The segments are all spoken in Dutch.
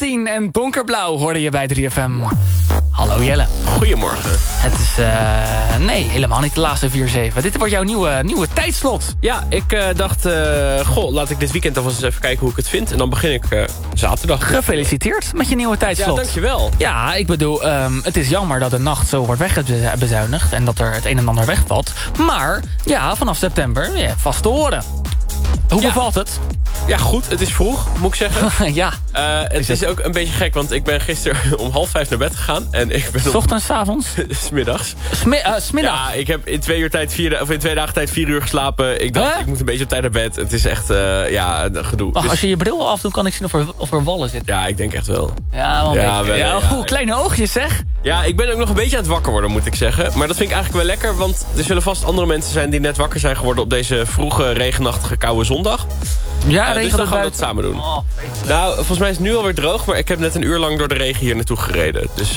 18 en donkerblauw hoorde je bij 3FM. Hallo Jelle. Goedemorgen. Het is, nee, helemaal niet de laatste 4-7. Dit wordt jouw nieuwe tijdslot. Ja, ik dacht, laat ik dit weekend alvast eens even kijken hoe ik het vind. En dan begin ik zaterdag. Gefeliciteerd met je nieuwe tijdslot. Ja, dankjewel. Ja, ik bedoel, het is jammer dat de nacht zo wordt wegbezuinigd en dat er het een en ander wegvalt. Maar, ja, vanaf september, ja, vast te horen. Hoe bevalt het? Ja, goed. Het is vroeg, moet ik zeggen. Ja. Het is ook een beetje gek, want ik ben gisteren om 4:30 naar bed gegaan. En ik ben 's ochtends, 's avonds? 's middags. 's middag? Ja, ik heb in 2 dagen tijd 4 uur geslapen. Ik dacht, ik moet een beetje op tijd naar bed. Het is echt, een gedoe. Wacht, als je je bril afdoet, kan ik zien of er wallen zitten. Ja, ik denk echt wel. Ja, wel een beetje. Ja, kleine oogjes zeg. Ja, ik ben ook nog een beetje aan het wakker worden, moet ik zeggen. Maar dat vind ik eigenlijk wel lekker, want er zullen vast andere mensen zijn die net wakker zijn geworden op deze vroege, regenachtige, koude zondag. Ja, dus dan gaan we dat samen doen. Oh, nou, volgens mij is het nu alweer droog, maar ik heb net een uur lang door de regen hier naartoe gereden. Dus,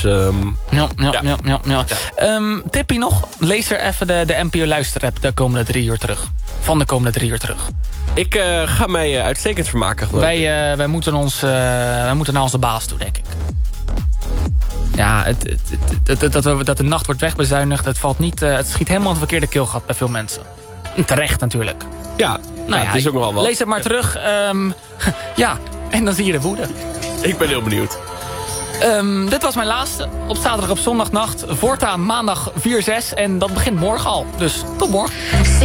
Tippie nog, lees er even de NPO Luisterapp de komende 3 uur terug. Van de komende 3 uur terug. Ik ga mij uitstekend vermaken. Wij moeten naar onze baas toe, denk ik. Ja, dat de nacht wordt wegbezuinigd, het schiet helemaal het verkeerde keelgat bij veel mensen. Terecht natuurlijk. Ja, het is ook nogal wat. Lees het maar terug. Ja, en dan zie je de woede. Ik ben heel benieuwd. Dit was mijn laatste. Op zaterdag op zondagnacht. Voortaan maandag 4-6. En dat begint morgen al. Dus tot morgen.